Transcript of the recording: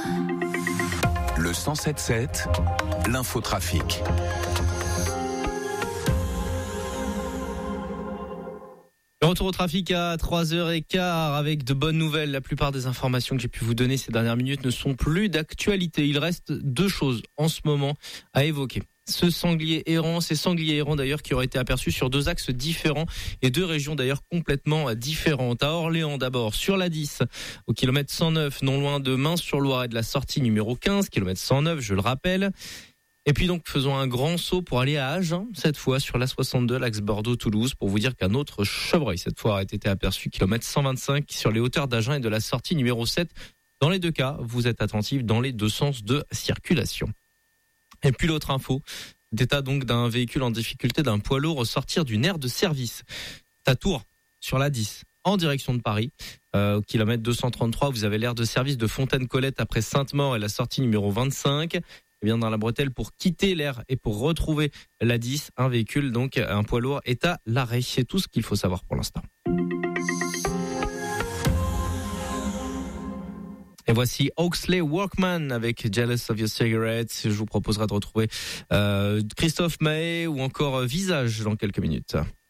Le 107.7, l'infotrafic. Retour au trafic à 3h15 avec de bonnes nouvelles. La plupart des informations que j'ai pu vous donner ces dernières minutes ne sont plus d'actualité. Il reste deux choses en ce moment à évoquer. Ces sangliers errants d'ailleurs qui auraient été aperçus sur deux axes différents et deux régions d'ailleurs complètement différentes. À Orléans d'abord, sur la 10, au kilomètre 109, non loin de Mains-sur-Loire et de la sortie numéro 15, kilomètre 109, je le rappelle. Et puis donc faisons un grand saut pour aller à Agen, cette fois sur la 62, l'axe Bordeaux-Toulouse, pour vous dire qu'un autre chevreuil cette fois a été aperçu, kilomètre 125, sur les hauteurs d'Agen et de la sortie numéro 7. Dans les deux cas, vous êtes attentifs dans les deux sens de circulation. Et puis l'autre info, d'état donc d'un véhicule en difficulté d'un poids lourd au sortir d'une aire de service. À Tours, sur la 10, en direction de Paris. Au kilomètre 233, vous avez l'aire de service de Fontaine-Colette après Sainte-Maure et la sortie numéro 25. Et bien dans la bretelle, pour quitter l'aire et pour retrouver la 10, un véhicule, donc un poids lourd, est à l'arrêt. C'est tout ce qu'il faut savoir pour l'instant. Et voici Oxley Workman avec Jealous of Your Cigarettes. Je vous proposerai de retrouver Christophe Maé ou encore Visage dans quelques minutes.